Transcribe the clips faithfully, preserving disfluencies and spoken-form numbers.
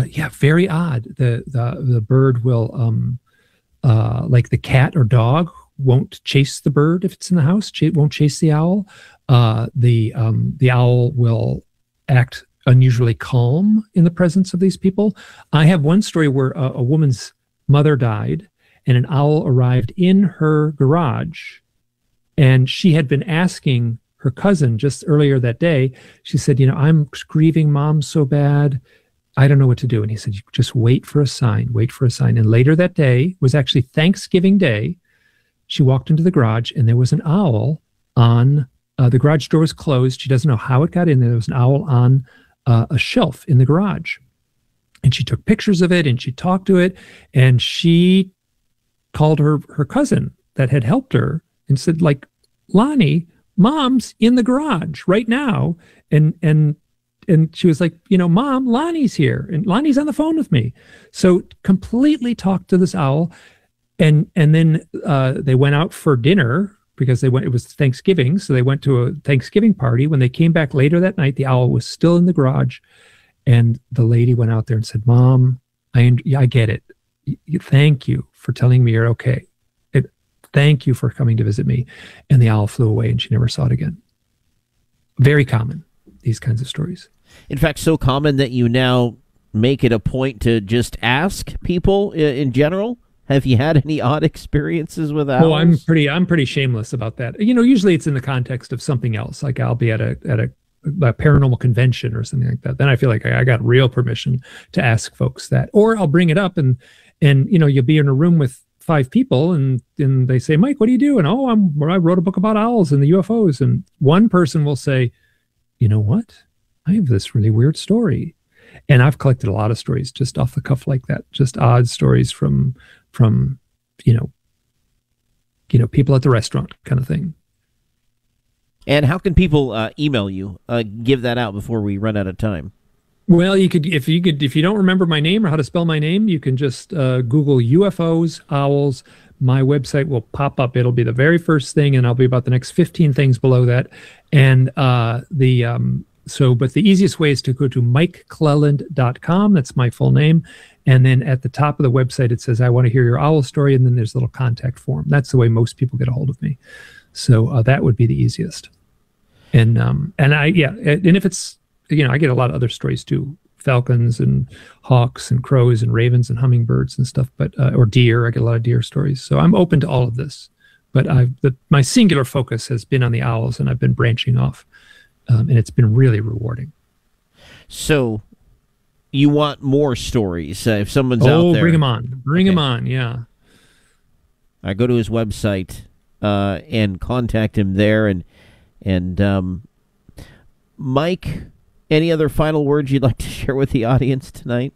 yeah, very odd. The the the bird will um uh like the cat or dog won't chase the bird if it's in the house. Ch- won't chase the owl. Uh, the um the owl will act unusually calm in the presence of these people. I have one story where a, a woman's mother died, and an owl arrived in her garage, and she had been asking her cousin just earlier that day. She said, "You know, I'm grieving mom so bad. I don't know what to do." And he said, "You just wait for a sign, wait for a sign." And later that day was actually Thanksgiving Day. She walked into the garage, and there was an owl on uh, the garage door was closed. She doesn't know how it got in there. There was an owl on uh, a shelf in the garage. And she took pictures of it, and she talked to it, and she called her her cousin that had helped her and said, like, "Lonnie, mom's in the garage right now." And and and she was like, "You know, Mom, Lonnie's here, and Lonnie's on the phone with me." So completely talked to this owl. And and then uh, they went out for dinner because they went. It was Thanksgiving, so they went to a Thanksgiving party. When they came back later that night, the owl was still in the garage, and the lady went out there and said, "Mom, I I get it. Thank you for telling me you're okay. It, thank you for coming to visit me." And the owl flew away, and she never saw it again. Very common, these kinds of stories. In fact, so common that you now make it a point to just ask people in general. Have you had any odd experiences with owls? Oh, I'm pretty, I'm pretty shameless about that. You know, usually it's in the context of something else. Like I'll be at a, at a, a paranormal convention or something like that. Then I feel like I, I got real permission to ask folks that, or I'll bring it up and, and, you know, you'll be in a room with five people and, and they say, "Mike, what do you do?" And, "Oh, I'm, I wrote a book about owls and the U F Os." And one person will say, "You know what? I have this really weird story." And I've collected a lot of stories just off the cuff like that, just odd stories from, from, you know, you know, people at the restaurant kind of thing. And how can people uh, email you? Uh, give that out before we run out of time. Well, you could, if you could, if you don't remember my name or how to spell my name, you can just uh, Google U F Os, owls. My website will pop up. It'll be the very first thing, and I'll be about the next fifteen things below that. And uh, the um, so, but the easiest way is to go to mike cleland dot com. That's my full name. And then at the top of the website, it says, "I want to hear your owl story." And then there's a little contact form. That's the way most people get a hold of me. So uh, that would be the easiest. And, um, and I, yeah. And if it's, you know, I get a lot of other stories too. Falcons and hawks and crows and ravens and hummingbirds and stuff, but, uh, or deer. I get a lot of deer stories. So I'm open to all of this, but I've, the, my singular focus has been on the owls, and I've been branching off. Um, and it's been really rewarding. So you want more stories uh, if someone's oh, out there. Oh, bring them on. Bring okay. them on, yeah. I go to his website uh, and contact him there. And, and um, Mike, any other final words you'd like to share with the audience tonight?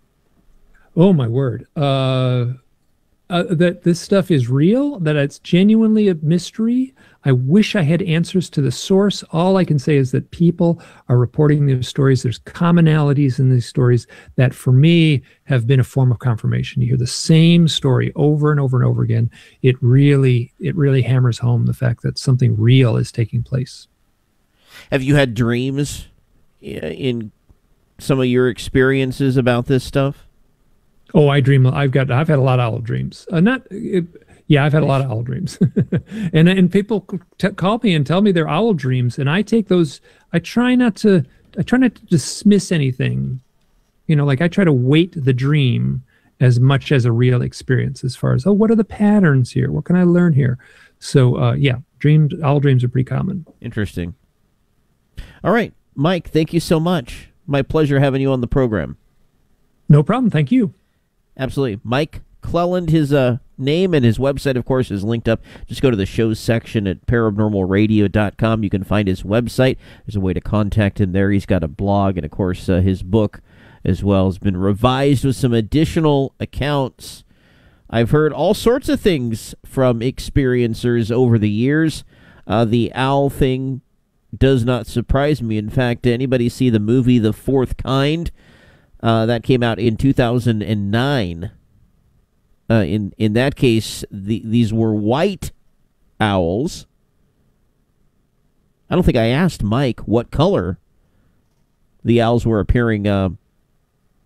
Oh, my word. Uh, uh, that this stuff is real, that it's genuinely a mystery. I wish I had answers to the source. All I can say is that people are reporting their stories. There's commonalities in these stories that, for me, have been a form of confirmation. You hear the same story over and over and over again. It really, it really hammers home the fact that something real is taking place. Have you had dreams in some of your experiences about this stuff? Oh, I dream. I've got. I've had a lot of owl dreams. Uh, not. It, yeah, I've had a lot of owl dreams, and and people t- call me and tell me they're owl dreams, and I take those. I try not to. I try not to dismiss anything. You know, like I try to weight the dream as much as a real experience. As far as, oh, what are the patterns here? What can I learn here? So, uh, yeah, dreams. Owl dreams are pretty common. Interesting. All right, Mike. Thank you so much. My pleasure having you on the program. No problem. Thank you. Absolutely. Mike Cleland, his uh, name and his website, of course, is linked up. Just go to the shows section at paranormal radio dot com. You can find his website. There's a way to contact him there. He's got a blog, and, of course, uh, his book as well has been revised with some additional accounts. I've heard all sorts of things from experiencers over the years. Uh, the owl thing does not surprise me. In fact, anybody see the movie The Fourth Kind? Uh, that came out in two thousand nine. Uh, in in that case, the, these were white owls. I don't think I asked Mike what color the owls were appearing uh,